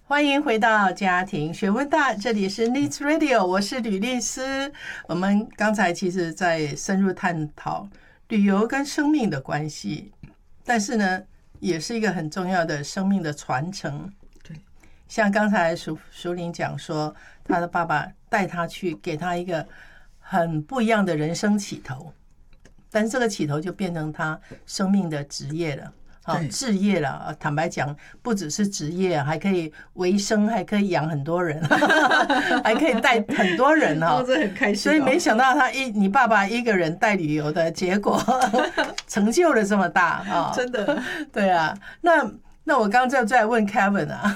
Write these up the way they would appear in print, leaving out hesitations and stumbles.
欢迎回到家庭学问大，这里是 Needs Radio， 我是吕律师。我们刚才其实在深入探讨旅游跟生命的关系，但是呢，也是一个很重要的生命的传承。 对， 像刚才淑玲讲说，他的爸爸带他去，给他一个很不一样的人生起头，但是这个起头就变成他生命的职业了。置业了，坦白讲，不只是职业，还可以维生，还可以养很多人，还可以带很多人哈， 这很开心。 所以没想到你爸爸一个人带旅游的结果，成就了这么大啊！ 真的， 对啊，那我刚刚在问 Kevin 啊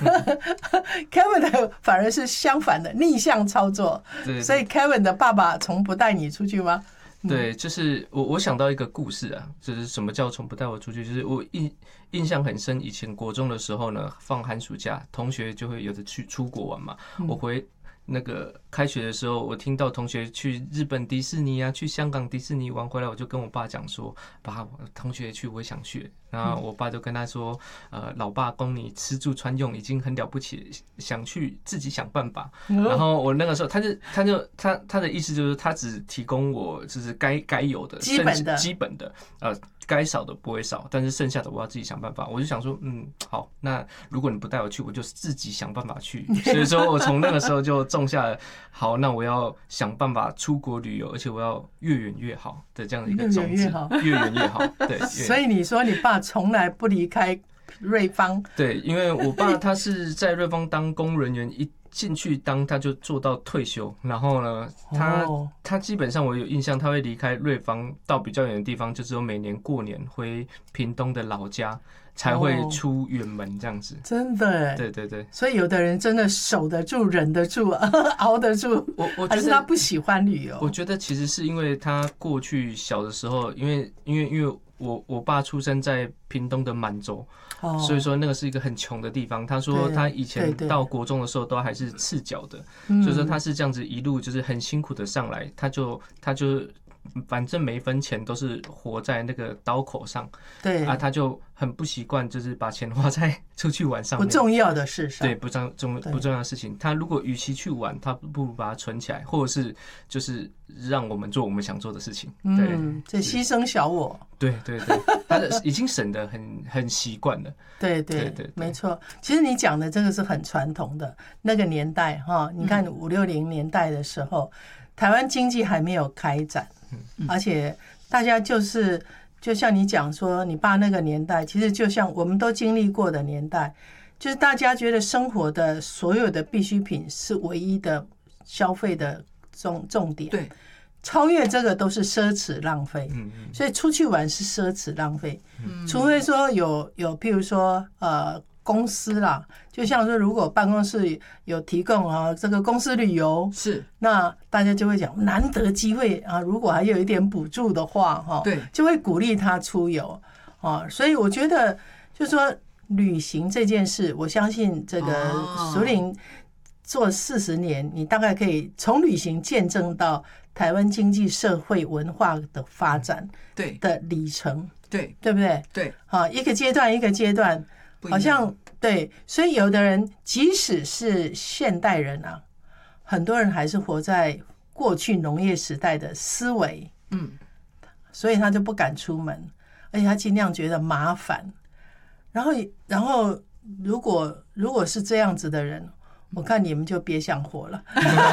，Kevin 的反而是相反的逆向操作， 对， 所以 Kevin 的爸爸从不带你出去吗？ 对，就是我想到一个故事啊，就是什么叫从不带我出去，就是我印象很深，以前国中的时候呢，放寒暑假，同学就会有的去出国玩嘛，我回那个开学的时候，我听到同学去日本迪士尼啊，去香港迪士尼玩回来，我就跟我爸讲说，爸，同学去我也想去。然后我爸就跟他说，老爸供你吃住穿用已经很了不起，想去自己想办法。然后我那个时候，他的意思就是他只提供我就是该有的基本的该少的不会少，但是剩下的我要自己想办法。我就想说，好，那如果你不带我去，我就自己想办法去。所以说我从那个时候就种下了，好，那我要想办法出国旅游，而且我要越远越好的这样的一个种子，越远越好。对， 所以你说你爸从来不离开瑞芳。 对，因为我爸他是在瑞芳当公务人员，一进去当他就做到退休，然后呢，他基本上我有印象，他会离开瑞芳到比较远的地方，就只有每年过年回屏东的老家才会出远门这样子。 真的， 对对对。 所以有的人真的守得住、忍得住、熬得住，还是他不喜欢旅游？ 我觉得其实是因为他过去小的时候，因为我爸出生在屏东的满洲，所以说那个是一个很穷的地方。他说他以前到国中的时候都还是赤脚的，所以说他是这样子一路就是很辛苦的上来，他就反正每一分钱都是活在那个刀口上， 对啊， 他就很不习惯，就是把钱花在出去玩上面， 不重要的事上， 对，不重要的事情。他如果与其去玩，他不如把它存起来，或者是就是让我们做我们想做的事情。对， 这牺牲小我。 对对对，他已经省得很习惯了。 对对对，没错。其实你讲的这个是很传统的那个年代哈，你看50、60年代的时候，台湾经济还没有开展。而且大家就像你讲说，你爸那个年代，其实就像我们都经历过的年代，就是大家觉得生活的所有的必需品是唯一的消费的重点， 对， 超越这个都是奢侈浪费，所以出去玩是奢侈浪费，除非说有譬如说公司啦，就像说如果办公室有提供这个公司旅游， 是， 那大家就会讲难得机会啊，如果还有一点补助的话， 对， 就会鼓励他出游啊。所以我觉得就是说旅行这件事，我相信这个淑玲做40年，你大概可以从旅行见证到台湾经济社会文化的发展的里程， 对不对？ 对， 一个阶段一个阶段。好像对，所以有的人即使是现代人啊，很多人还是活在过去农业时代的思维，所以他就不敢出门，而且他尽量觉得麻烦。然后如果是这样子的人，我看你们就别想活了。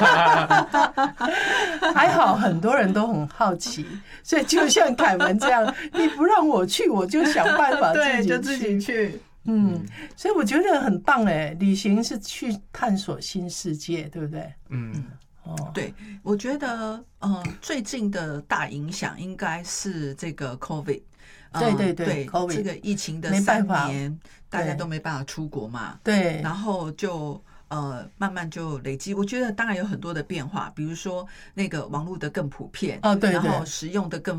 还好很多人都很好奇，所以就像凯文这样，你不让我去，我就想办法自己去。 所以我觉得很棒哎，旅行是去探索新世界，对不对？ 对，我觉得最近的大影响应该是这个 COVID。 对 COVID 这个疫情的3年，大家都没办法出国嘛。 对， 然后就慢慢就累积。我觉得当然有很多的变化，比如说那个网络的更普遍， 对， 然后使用的更